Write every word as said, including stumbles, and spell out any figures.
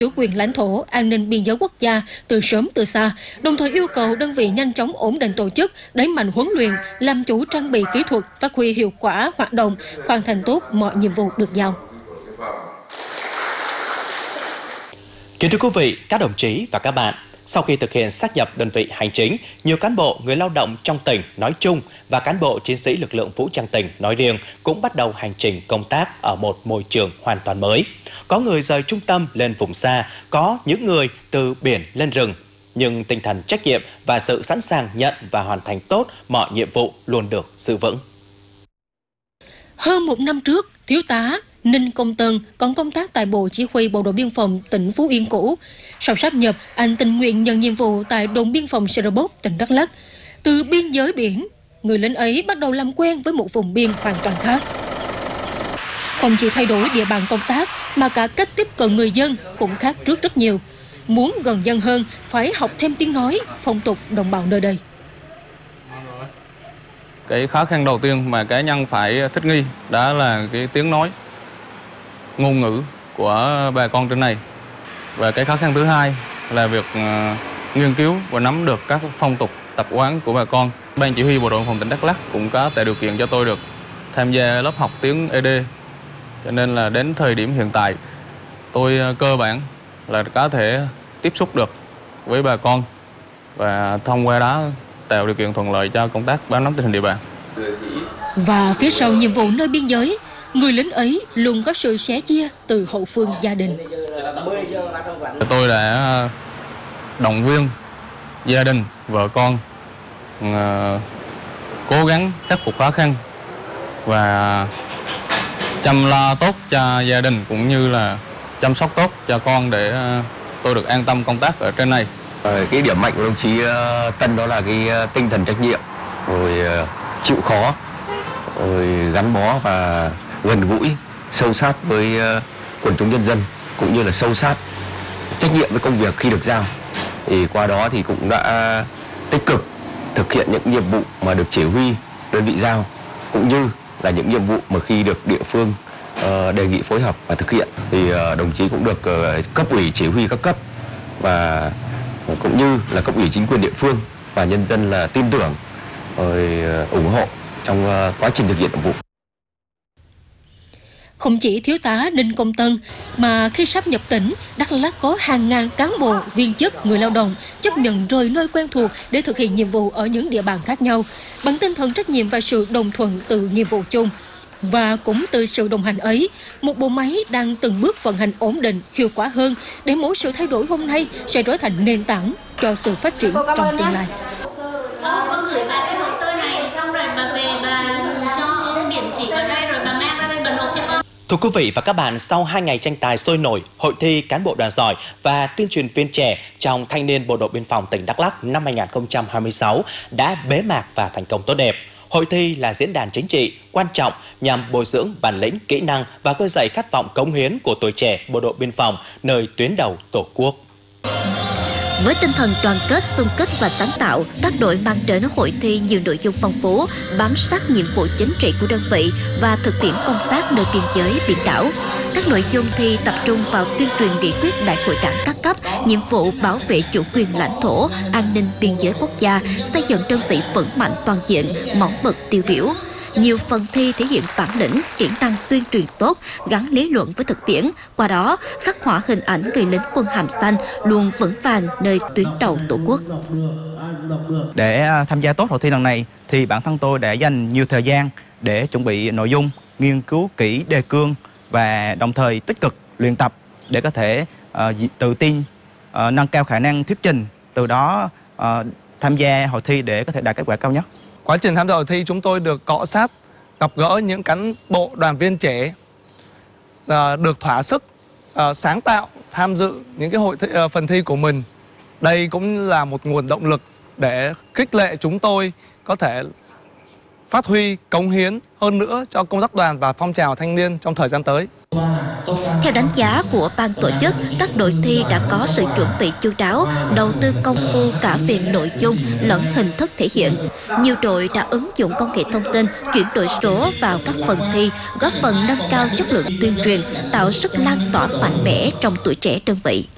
chủ quyền lãnh thổ, an ninh biên giới quốc gia từ sớm từ xa, đồng thời yêu cầu đơn vị nhanh chóng ổn định tổ chức, đẩy mạnh huấn luyện, làm chủ trang bị kỹ thuật, phát huy hiệu quả hoạt động, hoàn thành tốt mọi nhiệm vụ được giao. Kính thưa quý vị, các đồng chí và các bạn, sau khi thực hiện sát nhập đơn vị hành chính, nhiều cán bộ, người lao động trong tỉnh nói chung và cán bộ chiến sĩ lực lượng vũ trang tỉnh nói riêng cũng bắt đầu hành trình công tác ở một môi trường hoàn toàn mới. Có người rời trung tâm lên vùng xa, có những người từ biển lên rừng. Nhưng tinh thần trách nhiệm và sự sẵn sàng nhận và hoàn thành tốt mọi nhiệm vụ luôn được giữ vững. Hơn một năm trước, Thiếu tá Ninh Công Tân còn công tác tại Bộ Chỉ huy Bộ đội Biên phòng tỉnh Phú Yên cũ. Sau sáp nhập, anh tình nguyện nhận nhiệm vụ tại đồn biên phòng Sê Rơ Bốc, tỉnh Đắk Lắk. Từ biên giới biển, người lính ấy bắt đầu làm quen với một vùng biên hoàn toàn khác. Không chỉ thay đổi địa bàn công tác, mà cả cách tiếp cận người dân cũng khác trước rất nhiều. Muốn gần dân hơn, phải học thêm tiếng nói, phong tục đồng bào nơi đây. Cái khó khăn đầu tiên mà cá nhân phải thích nghi đó là cái tiếng nói, ngôn ngữ của bà con trên này. Và cái khó khăn thứ hai là việc uh, nghiên cứu và nắm được các phong tục tập quán của bà con. Ban chỉ huy Bộ đội Biên phòng tỉnh Đắk Lắk cũng có tạo điều kiện cho tôi được tham gia lớp học tiếng e đê. Cho nên là đến thời điểm hiện tại, tôi uh, cơ bản là có thể tiếp xúc được với bà con và thông qua đó tạo điều kiện thuận lợi cho công tác bám nắm tình hình địa bàn. Và phía sau nhiệm vụ nơi biên giới, người lính ấy luôn có sự sẻ chia từ hậu phương gia đình. Tôi đã động viên gia đình, vợ con uh, cố gắng khắc phục khó khăn và chăm lo tốt cho gia đình cũng như là chăm sóc tốt cho con để uh, tôi được an tâm công tác ở trên này. Cái điểm mạnh của đồng chí Tân đó là cái tinh thần trách nhiệm, rồi chịu khó, rồi gắn bó và gần gũi, sâu sát với quần chúng nhân dân, cũng như là sâu sát trách nhiệm với công việc khi được giao. Thì qua đó thì cũng đã tích cực thực hiện những nhiệm vụ mà được chỉ huy đơn vị giao, cũng như là những nhiệm vụ mà khi được địa phương đề nghị phối hợp và thực hiện. Thì đồng chí cũng được cấp ủy chỉ huy các cấp và cũng như là cấp ủy chính quyền địa phương và nhân dân là tin tưởng, rồi ủng hộ trong quá trình thực hiện nhiệm vụ. Không chỉ Thiếu tá Ninh Công Tân, mà khi sáp nhập tỉnh, Đắk Lắk có hàng ngàn cán bộ, viên chức, người lao động chấp nhận rời nơi quen thuộc để thực hiện nhiệm vụ ở những địa bàn khác nhau, bằng tinh thần trách nhiệm và sự đồng thuận từ nhiệm vụ chung. Và cũng từ sự đồng hành ấy, một bộ máy đang từng bước vận hành ổn định, hiệu quả hơn để mỗi sự thay đổi hôm nay sẽ trở thành nền tảng cho sự phát triển trong tương lai. Con gửi bà cái hồ sơ này xong rồi bà về bà cho ông điểm chỉ vào đây rồi bà mang ra đây bà nộp cho con. Thưa quý vị và các bạn, sau hai ngày tranh tài sôi nổi, hội thi cán bộ đoàn giỏi và tuyên truyền viên trẻ trong Thanh niên Bộ đội Biên phòng tỉnh Đắk Lắk năm hai nghìn không trăm hai mươi sáu đã bế mạc và thành công tốt đẹp. Hội thi là diễn đàn chính trị quan trọng nhằm bồi dưỡng bản lĩnh, kỹ năng và khơi dậy khát vọng cống hiến của tuổi trẻ Bộ đội Biên phòng nơi tuyến đầu Tổ quốc. Với tinh thần đoàn kết, xung kích và sáng tạo, các đội mang đến hội thi nhiều nội dung phong phú, bám sát nhiệm vụ chính trị của đơn vị và thực tiễn công tác nơi biên giới biển đảo. Các nội dung thi tập trung vào tuyên truyền nghị quyết Đại hội Đảng các cấp, nhiệm vụ bảo vệ chủ quyền lãnh thổ, an ninh biên giới quốc gia, xây dựng đơn vị vững mạnh toàn diện, mẫu mực tiêu biểu. Nhiều phần thi thể hiện bản lĩnh, kỹ năng tuyên truyền tốt, gắn lý luận với thực tiễn, qua đó khắc họa hình ảnh người lính quân hàm xanh luôn vững vàng nơi tuyến đầu Tổ quốc. Để tham gia tốt hội thi lần này thì bản thân tôi đã dành nhiều thời gian để chuẩn bị nội dung, nghiên cứu kỹ đề cương và đồng thời tích cực luyện tập để có thể uh, tự tin, uh, nâng cao khả năng thuyết trình, từ đó uh, tham gia hội thi để có thể đạt kết quả cao nhất. Quá trình tham gia hội thi chúng tôi được cọ sát, gặp gỡ những cán bộ đoàn viên trẻ, được thỏa sức, sáng tạo, tham dự những cái hội thi, phần thi của mình. Đây cũng là một nguồn động lực để khích lệ chúng tôi có thể phát huy, cống hiến hơn nữa cho công tác đoàn và phong trào thanh niên trong thời gian tới. Theo đánh giá của ban tổ chức, các đội thi đã có sự chuẩn bị chu đáo, đầu tư công phu cả về nội dung lẫn hình thức thể hiện. Nhiều đội đã ứng dụng công nghệ thông tin, chuyển đổi số vào các phần thi, góp phần nâng cao chất lượng tuyên truyền, tạo sức lan tỏa mạnh mẽ trong tuổi trẻ đơn vị.